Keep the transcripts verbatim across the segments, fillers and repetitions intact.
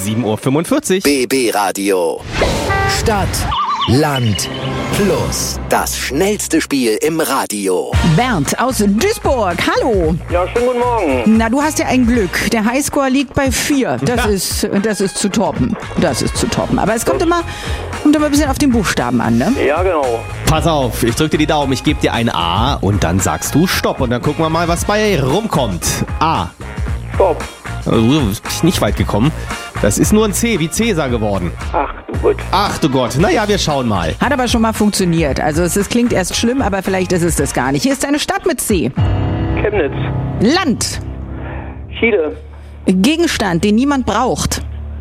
sieben Uhr fünfundvierzig. B B Radio. Stadt, Land, Plus. Das schnellste Spiel im Radio. Bernd aus Duisburg, hallo. Ja, schönen guten Morgen. Na, du hast ja ein Glück. Der Highscore liegt bei vier. Das, Ja. ist, das ist zu toppen. Das ist zu toppen. Aber es kommt immer, kommt immer ein bisschen auf den Buchstaben an, ne? Ja, genau. Pass auf, ich drück dir die Daumen, ich gebe dir ein A und dann sagst du Stopp und dann gucken wir mal, was bei rumkommt. A. Stopp. Also, du bist nicht weit gekommen. Das ist nur ein C, wie Cäsar geworden. Ach du Gott. Ach du Gott, naja, wir schauen mal. Hat aber schon mal funktioniert. Also es ist, klingt erst schlimm, aber vielleicht ist es das gar nicht. Hier ist eine Stadt mit C. Chemnitz. Land. Chile. Gegenstand, den niemand braucht.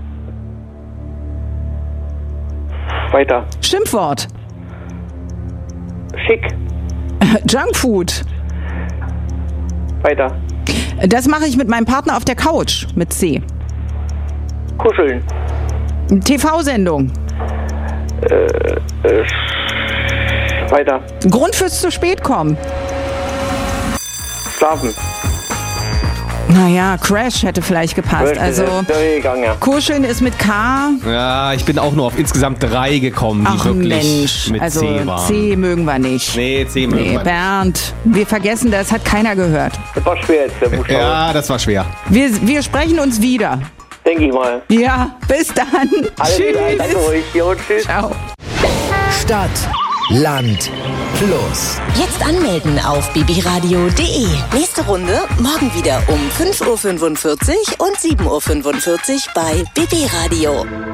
Weiter. Schimpfwort. Schick. Junkfood. Weiter. Das mache ich mit meinem Partner auf der Couch. Mit C. Kuscheln. T V-Sendung. Äh, sch- weiter. Grund fürs zu spät kommen. Schlafen. Naja, Crash hätte vielleicht gepasst. Also gegangen, ja. Kuscheln ist mit K. Ja, ich bin auch nur auf insgesamt drei gekommen, die Ach wirklich Mensch, mit also C waren. C mögen wir nicht. Nee, C mögen Nee, wir nicht. Bernd, wir vergessen das, hat keiner gehört. Das war schwer jetzt, der Buchstabe. Ja, das war schwer. Wir, wir sprechen uns wieder. Denke ich mal. Ja, bis dann. Alles klar, danke Tschüss. euch. Jo, tschüss. Ciao. Stadt, Land, Plus. Jetzt anmelden auf b b radio punkt d e. Nächste Runde morgen wieder um fünf Uhr fünfundvierzig und sieben Uhr fünfundvierzig bei B B Radio.